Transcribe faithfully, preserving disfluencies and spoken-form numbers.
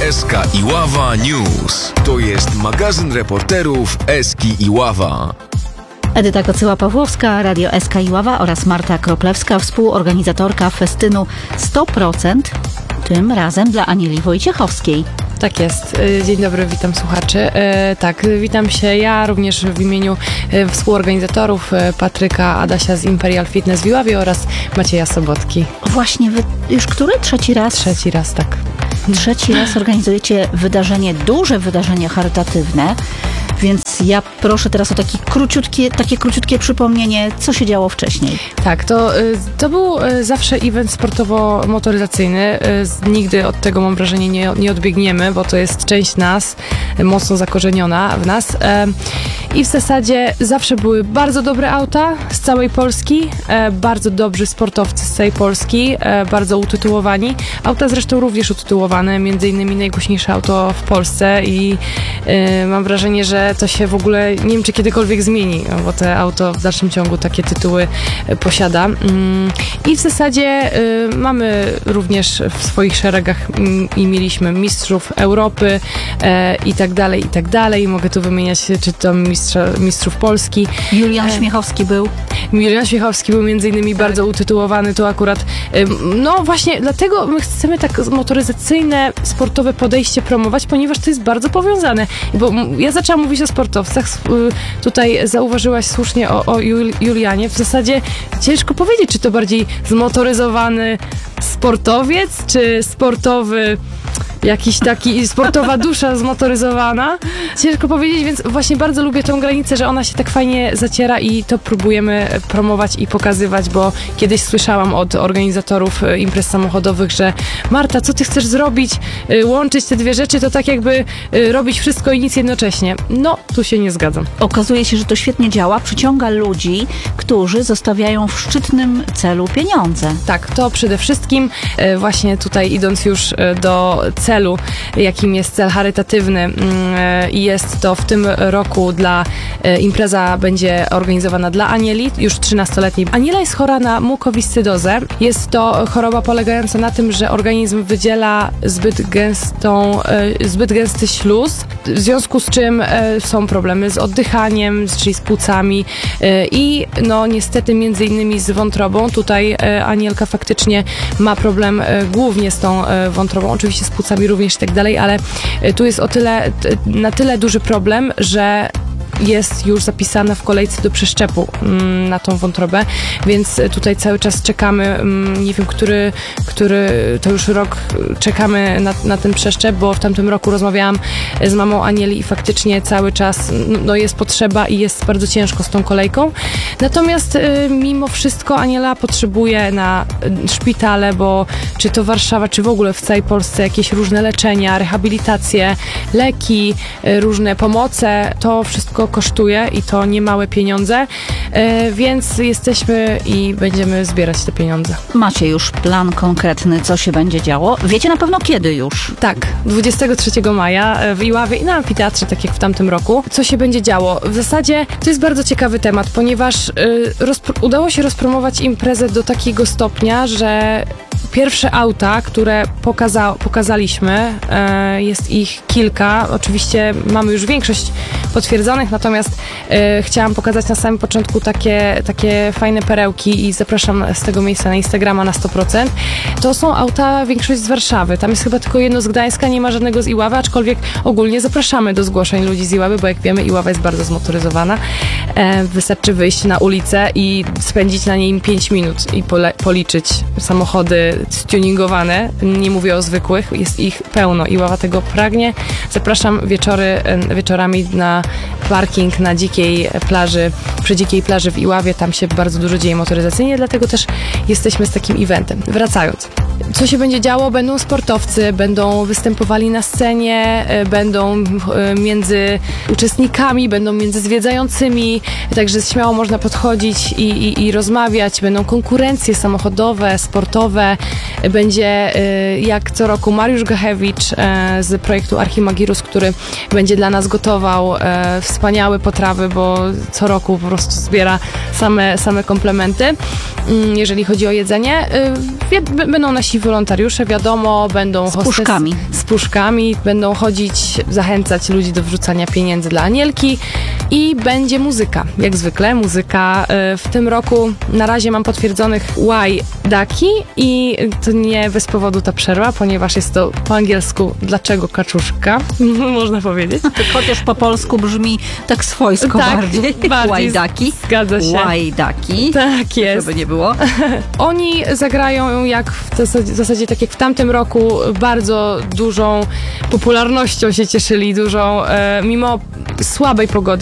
S K Iława News. To jest magazyn reporterów Eski Iława. Edyta Kocyła-Pawłowska, Radio S K Iława oraz Marta Kroplewska, współorganizatorka festynu sto procent, tym razem dla Anieli Wojciechowskiej. Tak jest. Dzień dobry, witam słuchaczy. Tak, witam się ja również w imieniu współorganizatorów Patryka Adasia z Imperial Fitness w Iławie oraz Macieja Sobotki. Właśnie, wy już który? Trzeci raz? Trzeci raz, tak. Trzeci raz organizujecie wydarzenie, duże wydarzenie charytatywne, więc ja proszę teraz o takie króciutkie, takie króciutkie przypomnienie, co się działo wcześniej. Tak, to, to był zawsze event sportowo-motoryzacyjny. Nigdy od tego, mam wrażenie, nie, nie odbiegniemy, bo to jest część nas, mocno zakorzeniona w nas. I w zasadzie zawsze były bardzo dobre auta z całej Polski, bardzo dobrzy sportowcy z całej Polski, bardzo utytułowani. Auta zresztą również utytułowane, między innymi najgłośniejsze auto w Polsce i mam wrażenie, że to się w ogóle, nie wiem, czy kiedykolwiek zmieni, bo to auto w dalszym ciągu takie tytuły posiada. I w zasadzie mamy również w swoich szeregach i mieliśmy mistrzów Europy i tak dalej, i tak dalej. Mogę tu wymieniać, czy to mistrza, mistrzów Polski. Julian Śmiechowski był. Julian Śmiechowski był między innymi tak. bardzo utytułowany, to akurat, no właśnie dlatego my chcemy tak motoryzacyjne, sportowe podejście promować, ponieważ to jest bardzo powiązane. Bo ja zaczęłam mówić o sportowcach, tutaj zauważyłaś słusznie o, o Julianie. W zasadzie ciężko powiedzieć, czy to bardziej zmotoryzowany sportowiec, czy sportowy jakiś taki, sportowa dusza zmotoryzowana. Ciężko powiedzieć, więc właśnie bardzo lubię tą granicę, że ona się tak fajnie zaciera i to próbujemy promować i pokazywać, bo kiedyś słyszałam od organizatorów imprez samochodowych, że Marta, co ty chcesz zrobić? Łączyć te dwie rzeczy, to tak jakby robić wszystko i nic jednocześnie. No, tu się nie zgadzam. Okazuje się, że to świetnie działa, przyciąga ludzi, którzy zostawiają w szczytnym celu pieniądze. Tak, to przede wszystkim właśnie tutaj idąc już do celu, jakim jest cel charytatywny i jest to w tym roku dla, impreza będzie organizowana dla Anieli, już trzynastoletniej. Aniela jest chora na mukowiscydozę. Jest to choroba polegająca na tym, że organizm wydziela zbyt gęstą, zbyt gęsty śluz, w związku z czym są problemy z oddychaniem, czyli z płucami i no niestety między innymi z wątrobą. Tutaj Anielka faktycznie ma problem głównie z tą wątrobą, oczywiście z płucami również i tak dalej, ale tu jest o tyle, na tyle duży problem, że jest już zapisana w kolejce do przeszczepu mm, na tą wątrobę, więc tutaj cały czas czekamy, mm, nie wiem, który, który to już rok czekamy na, na ten przeszczep, bo w tamtym roku rozmawiałam z mamą Anieli i faktycznie cały czas no, jest potrzeba i jest bardzo ciężko z tą kolejką. Natomiast y, mimo wszystko Aniela potrzebuje na szpitale, bo czy to Warszawa, czy w ogóle w całej Polsce jakieś różne leczenia, rehabilitacje, leki, y, różne pomoce, to wszystko kosztuje i to niemałe pieniądze, e, więc jesteśmy i będziemy zbierać te pieniądze. Macie już plan konkretny, co się będzie działo? Wiecie na pewno kiedy już? Tak, dwudziestego trzeciego maja w Iławie i na amfiteatrze, tak jak w tamtym roku. Co się będzie działo? W zasadzie to jest bardzo ciekawy temat, ponieważ y, udało się rozpromować imprezę do takiego stopnia, że pierwsze auta, które pokaza pokazaliśmy, e, jest ich kilka. Oczywiście mamy już większość potwierdzonych, natomiast e, chciałam pokazać na samym początku takie, takie fajne perełki i zapraszam z tego miejsca na Instagrama na sto procent. To są auta, większość z Warszawy. Tam jest chyba tylko jedno z Gdańska, nie ma żadnego z Iławy, aczkolwiek ogólnie zapraszamy do zgłoszeń ludzi z Iławy, bo jak wiemy, Iława jest bardzo zmotoryzowana. E, wystarczy wyjść na ulicę i spędzić na niej pięć minut i pole policzyć samochody stuningowane, nie mówię o zwykłych, jest ich pełno. Iława tego pragnie. Zapraszam wieczory, wieczorami na parking na dzikiej plaży, przy dzikiej plaży w Iławie, tam się bardzo dużo dzieje motoryzacyjnie, dlatego też jesteśmy z takim eventem. Wracając. Co się będzie działo? Będą sportowcy, będą występowali na scenie, będą między uczestnikami, będą między zwiedzającymi, także śmiało można podchodzić i, i, i rozmawiać. Będą konkurencje samochodowe, sportowe, Będzie y, jak co roku Mariusz Gachewicz y, z projektu Archimagirus, który będzie dla nas gotował y, wspaniałe potrawy, bo co roku po prostu zbiera same, same komplementy, y, jeżeli chodzi o jedzenie. Y, b- będą nasi wolontariusze, wiadomo, będą Z puszkami. z puszkami, będą chodzić, zachęcać ludzi do wrzucania pieniędzy dla Anielki i będzie muzyka, jak zwykle, muzyka. Y, w tym roku na razie mam potwierdzonych Why Daki i to nie bez powodu ta przerwa, ponieważ jest to po angielsku dlaczego kaczuszka, można powiedzieć. Chociaż po polsku brzmi tak swojsko Tak, bardziej. bardziej. Łajdaki. Zgadza się. Łajdaki. Tak jest. Żeby nie było. Oni zagrają jak w zasadzie, w zasadzie tak jak w tamtym roku, bardzo dużą popularnością się cieszyli, dużą, e, mimo słabej pogody,